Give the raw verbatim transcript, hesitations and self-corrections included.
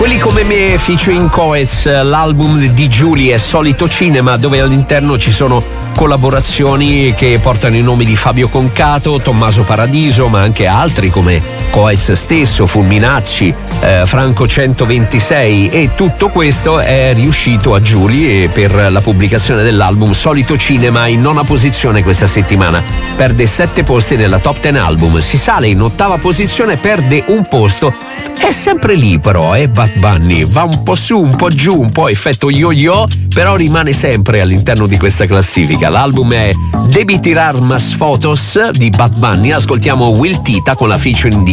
Quelli come me featuring Coez, l'album di Giulie, Solito Cinema, dove all'interno ci sono collaborazioni che portano i nomi di Fabio Concato, Tommaso Paradiso, ma anche altri come Coez stesso, Fulminacci, eh, Franco centoventisei, e tutto questo è riuscito a Giulie per la pubblicazione dell'album Solito Cinema, in nona posizione questa settimana. Perde sette posti nella top ten album, si sale in ottava posizione, perde un posto. È sempre lì però, eh, Bad Bunny, va un po' su, un po' giù, un po' effetto yo-yo, però rimane sempre all'interno di questa classifica. L'album è Debi Tirar Mas Fotos di Bad Bunny, ascoltiamo Will Tita con la featuring di